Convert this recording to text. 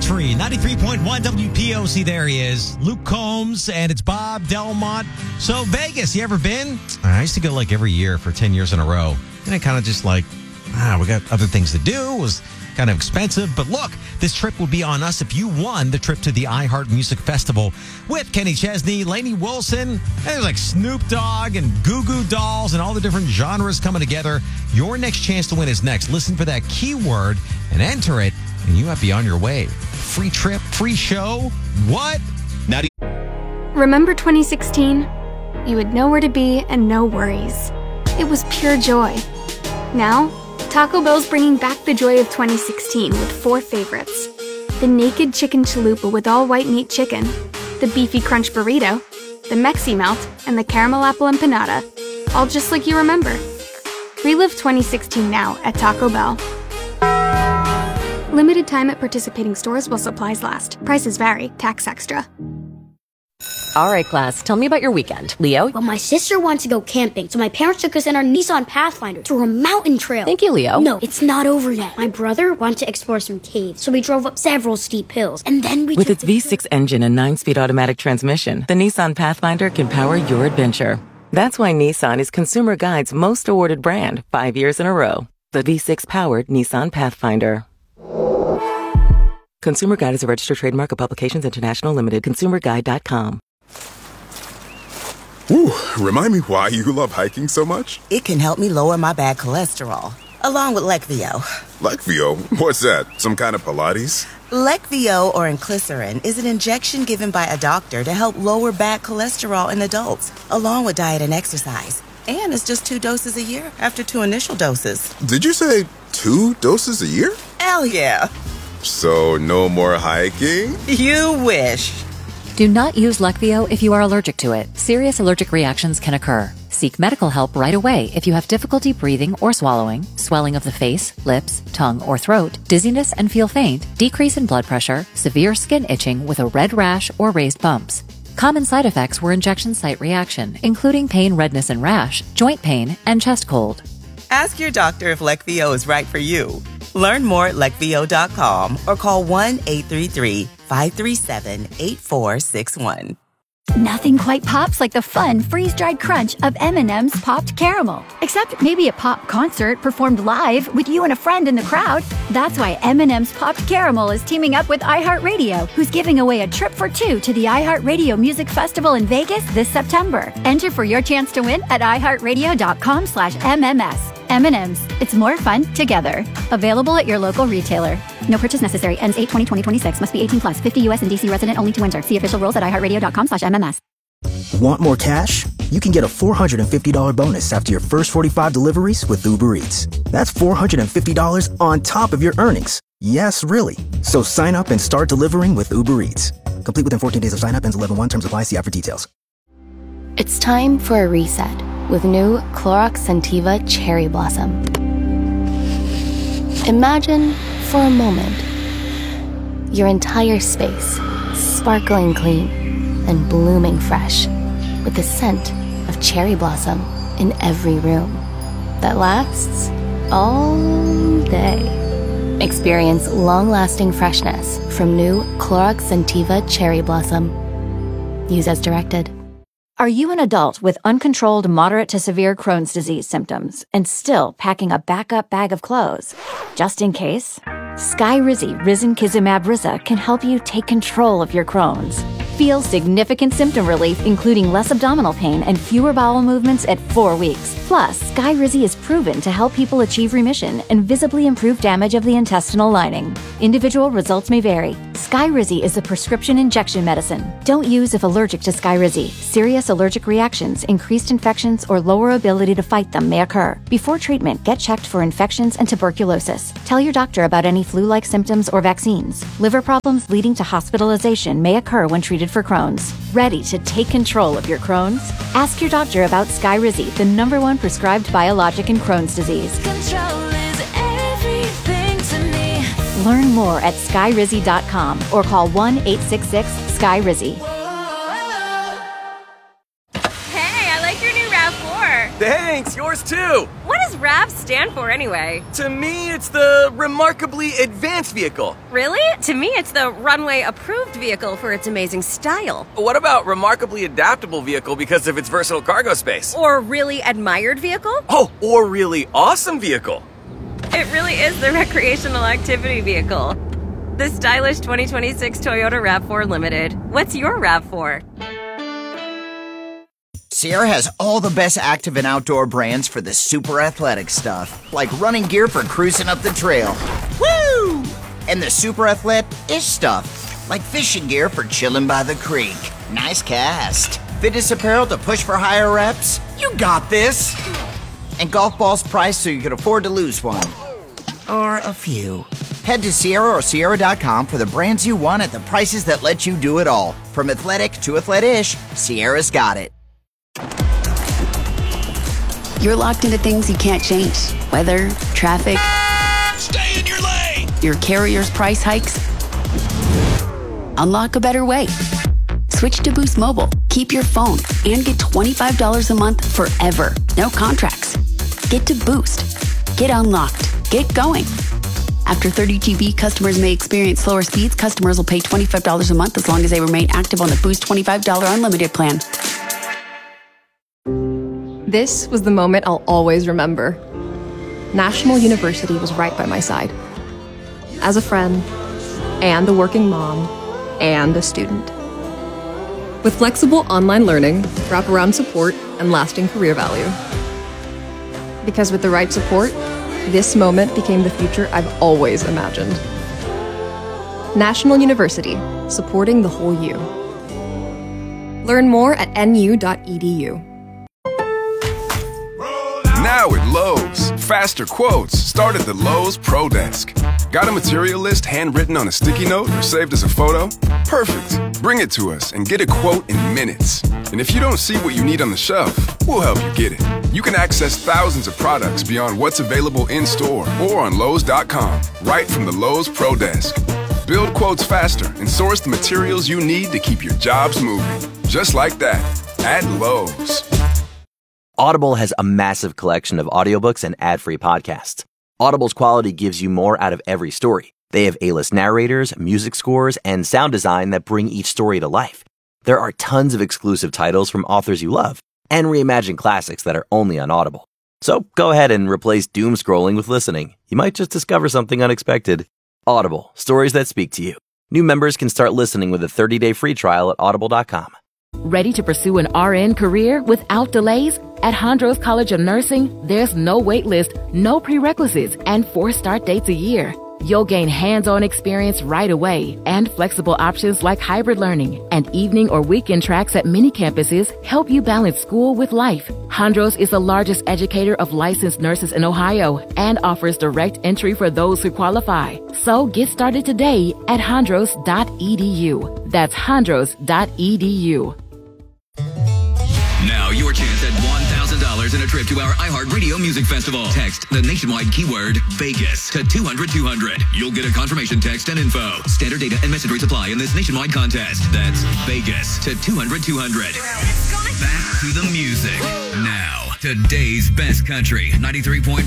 Country, 93.1 WPOC. There he is, Luke Combs, and it's Bob Delmont. So Vegas, you ever been? I used to go like every year for 10 years in a row. And I kind of just like, we got other things to do. It was kind of expensive. But look, this trip would be on us if you won the trip to the iHeart Music Festival with Kenny Chesney, Lainey Wilson, and there's like Snoop Dogg and Goo Goo Dolls and all the different genres coming together. Your next chance to win is next. Listen for that keyword and enter it, and you might be on your way. Free trip, free show. What? Now do Remember 2016? You had nowhere to be and no worries. It was pure joy. Now, Taco Bell's bringing back the joy of 2016 with 4 favorites. The Naked Chicken Chalupa with all white meat chicken, the Beefy Crunch Burrito, the Mexi Melt, and the Caramel Apple Empanada. All just like you remember. Relive 2016 now at Taco Bell. Limited time at participating stores while supplies last. Prices vary. Tax extra. All right, class, tell me about your weekend. Leo? Well, my sister wants to go camping, so my parents took us in our Nissan Pathfinder to a mountain trail. Thank you, Leo. No, it's not over yet. My brother wanted to explore some caves, so we drove up several steep hills, and then we With its V6 engine and 9-speed automatic transmission, the Nissan Pathfinder can power your adventure. That's why Nissan is Consumer Guide's most awarded brand 5 years in a row. The V6-powered Nissan Pathfinder. Consumer Guide is a registered trademark of Publications International Limited. ConsumerGuide.com. Ooh, remind me why you love hiking so much? It can help me lower my bad cholesterol, along with Leqvio. Leqvio? What's that? Some kind of Pilates? Leqvio, or inclisiran, is an injection given by a doctor to help lower bad cholesterol in adults, along with diet and exercise. And it's just 2 doses a year after 2 initial doses. Did you say 2 doses a year? Hell yeah. So no more hiking? You wish. Do not use Leqvio if you are allergic to it. Serious allergic reactions can occur. Seek medical help right away if you have difficulty breathing or swallowing, swelling of the face, lips, tongue, or throat, dizziness and feel faint, decrease in blood pressure, severe skin itching with a red rash or raised bumps. Common side effects were injection site reaction, including pain, redness, and rash, joint pain, and chest cold. Ask your doctor if Leqvio is right for you. Learn more at Leqvio.com or call 1-833-537-8461. Nothing quite pops like the fun freeze-dried crunch of M&M's Popped Caramel. Except maybe a pop concert performed live with you and a friend in the crowd. That's why M&M's Popped Caramel is teaming up with iHeartRadio, who's giving away a trip for 2 to the iHeartRadio Music Festival in Vegas this September. Enter for your chance to win at iHeartRadio.com/MMS. M&M's. It's more fun together. Available at your local retailer. No purchase necessary. Ends 8/20/2026. Must be 18 plus. 50 U.S. and D.C. resident only to enter. See official rules at iHeartRadio.com/MMS. Want more cash? You can get a $450 bonus after your first 45 deliveries with Uber Eats. That's $450 on top of your earnings. Yes, really. So sign up and start delivering with Uber Eats. Complete within 14 days of sign up. Ends 11/1. Terms apply. See app for details. It's time for a reset with new Clorox Scentiva Cherry Blossom. Imagine, for a moment, your entire space sparkling clean and blooming fresh with the scent of cherry blossom in every room that lasts all day. Experience long-lasting freshness from new Clorox Scentiva Cherry Blossom. Use as directed. Are you an adult with uncontrolled moderate to severe Crohn's disease symptoms and still packing a backup bag of clothes? Just in case? Skyrizi Risankizumab Riza can help you take control of your Crohn's. Feel significant symptom relief, including less abdominal pain and fewer bowel movements at 4 weeks. Plus, Skyrizi is proven to help people achieve remission and visibly improve damage of the intestinal lining. Individual results may vary. Skyrizi is a prescription injection medicine. Don't use if allergic to Skyrizi. Serious allergic reactions, increased infections, or lower ability to fight them may occur. Before treatment, get checked for infections and tuberculosis. Tell your doctor about any flu-like symptoms or vaccines. Liver problems leading to hospitalization may occur when treated for Crohn's. Ready to take control of your Crohn's? Ask your doctor about Skyrizi, the #1 prescribed biologic in Crohn's disease. Control is everything to me. Learn more at skyrizi.com or call 1-866-SKY-RIZZI. Hey, I like your new RAV4. Thanks, yours yours too! What does RAV stand for anyway? To me, it's the Remarkably Advanced Vehicle. Really? To me, it's the Runway Approved Vehicle for its amazing style. What about Remarkably Adaptable Vehicle because of its versatile cargo space? Or Really Admired Vehicle? Oh, or Really Awesome Vehicle. It really is the Recreational Activity Vehicle. The stylish 2026 Toyota RAV4 Limited. What's your RAV4? Sierra has all the best active and outdoor brands for the super athletic stuff, like running gear for cruising up the trail. Woo! And the super athletic-ish stuff, like fishing gear for chilling by the creek. Nice cast. Fitness apparel to push for higher reps. You got this. And golf balls priced so you can afford to lose one. Or a few. Head to Sierra or Sierra.com for the brands you want at the prices that let you do it all. From athletic to athletic-ish, Sierra's got it. You're locked into things you can't change. Weather, traffic. Stay in your lane! Your carrier's price hikes. Unlock a better way. Switch to Boost Mobile. Keep your phone and get $25 a month forever. No contracts. Get to Boost. Get unlocked. Get going. After 30 GB, customers may experience slower speeds. Customers will pay $25 a month as long as they remain active on the Boost $25 unlimited plan. This was the moment I'll always remember. National University was right by my side. As a friend, and a working mom, and a student. With flexible online learning, wraparound support, and lasting career value. Because with the right support, this moment became the future I've always imagined. National University, supporting the whole you. Learn more at nu.edu. Now at Lowe's, faster quotes start at the Lowe's Pro Desk. Got a material list handwritten on a sticky note or saved as a photo? Perfect. Bring it to us and get a quote in minutes. And if you don't see what you need on the shelf, we'll help you get it. You can access thousands of products beyond what's available in-store or on Lowe's.com, right from the Lowe's Pro Desk. Build quotes faster and source the materials you need to keep your jobs moving. Just like that, at Lowe's. Audible has a massive collection of audiobooks and ad-free podcasts. Audible's quality gives you more out of every story. They have A-list narrators, music scores, and sound design that bring each story to life. There are tons of exclusive titles from authors you love, and reimagined classics that are only on Audible. So go ahead and replace doom scrolling with listening. You might just discover something unexpected. Audible, stories that speak to you. New members can start listening with a 30-day free trial at audible.com. Ready to pursue an RN career without delays? At Hondros College of Nursing, there's no wait list, no prerequisites, and 4 start dates a year. You'll gain hands-on experience right away, and flexible options like hybrid learning and evening or weekend tracks at many campuses help you balance school with life. Hondros is the largest educator of licensed nurses in Ohio and offers direct entry for those who qualify. So get started today at hondros.edu. That's hondros.edu. Now your chance at $1,000 in a trip to our iHeartRadio Music Festival. Text the nationwide keyword Vegas to 200-200. You'll get a confirmation text and info. Standard data and message rates apply in this nationwide contest. That's Vegas to 200-200. Back to the music. Now, today's best country, 93.1